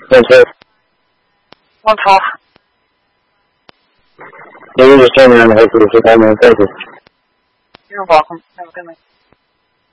Yes, sir. 112. Yeah, you just turned around and hopefully for 5 minutes. Thank you. You're welcome. Have a good night.